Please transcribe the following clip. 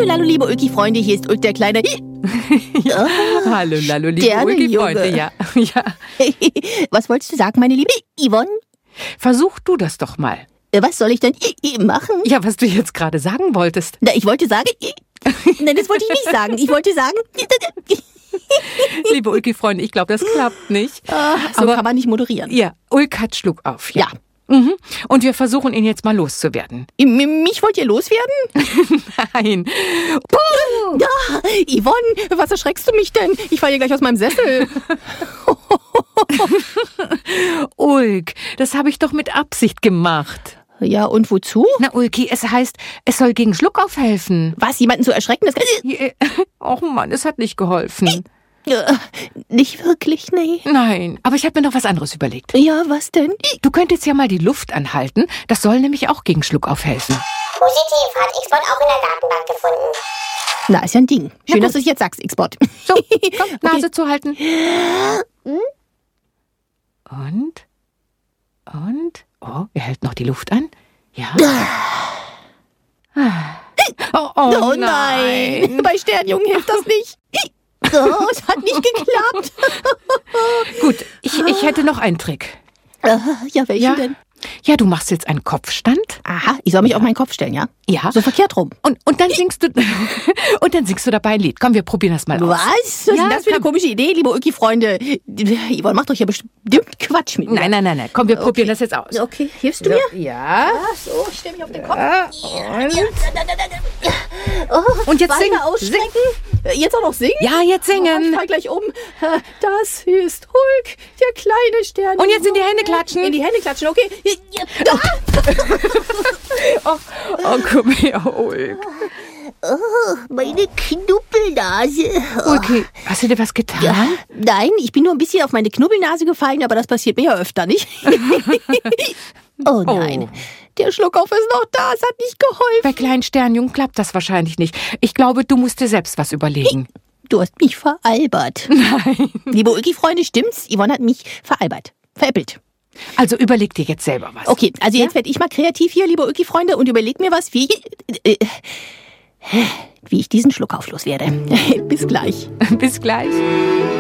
Hallo, Lalo, liebe Ulki-Freunde, hier ist Ulk der Kleine. Ja. Hallo, Lalo, liebe Ulki-Freunde. Ja. Was wolltest du sagen, meine liebe Yvonne? Versuch du das doch mal. Was soll ich denn machen? Ja, was du jetzt gerade sagen wolltest. Na, ich wollte sagen... Nein, das wollte ich nicht sagen. Ich wollte sagen... Liebe Ulki-Freunde, ich glaube, das klappt nicht. So kann man nicht moderieren. Ja, Ulk hat Schluck auf. Ja. Mhm. Und wir versuchen, ihn jetzt mal loszuwerden. Mich wollt ihr loswerden? Nein. Ja, Yvonne, was erschreckst du mich denn? Ich falle hier gleich aus meinem Sessel. Ulk, das habe ich doch mit Absicht gemacht. Ja, und wozu? Na, Ulki, es heißt, es soll gegen Schluckauf helfen. Was, jemanden zu erschrecken? Das Och Mann, es hat nicht geholfen. Nicht wirklich, nee. Nein, aber ich habe mir noch was anderes überlegt. Ja, was denn? Du könntest ja mal die Luft anhalten. Das soll nämlich auch gegen Schluckauf helfen. Positiv, hat Xbot auch in der Datenbank gefunden. Na, ist ja ein Ding. Schön, dass du es jetzt sagst, Xbot. So, komm, Nase zuhalten. Und? Oh, er hält noch die Luft an. Ja. Oh nein. Bei Sternjungen hilft das nicht. Oh, es hat nicht geklappt. Gut, ich hätte noch einen Trick. Ja, welchen denn? Ja, du machst jetzt einen Kopfstand. Aha, ich soll mich auf meinen Kopf stellen, ja? Ja. So verkehrt rum. Und dann singst du dabei ein Lied. Komm, wir probieren das mal aus. Was? Was ist denn das für eine komische Idee, liebe Ulki-Freunde? Yvonne macht doch hier bestimmt Quatsch mit mir. Nein. Komm, wir probieren das jetzt aus. Okay, hilfst du mir? Ja. Ach so, ich stelle mich auf den Kopf. Und jetzt singen. Ausstrecken. Jetzt auch noch singen? Ja, jetzt Ich singen. fall gleich um. Das ist Hulk, der kleine Stern. Und jetzt in die Hände klatschen. In die Hände klatschen, okay. Oh, komm her, Ulk. Oh, meine Knubbelnase. Okay, hast du dir was getan? Ja, nein, ich bin nur ein bisschen auf meine Knubbelnase gefallen, aber das passiert mir ja öfter, nicht? Oh nein, der Schluckauf ist noch da, es hat nicht geholfen. Bei kleinen Sternjungen klappt das wahrscheinlich nicht. Ich glaube, du musst dir selbst was überlegen. Du hast mich veralbert. Nein. Liebe Ulki-Freunde, stimmt's? Yvonne hat mich veräppelt. Also überleg dir jetzt selber was. Okay, also jetzt werde ich mal kreativ hier, liebe Ulki-Freunde, und überleg mir was, wie ich diesen Schluckauf loswerde. Bis gleich. Bis gleich.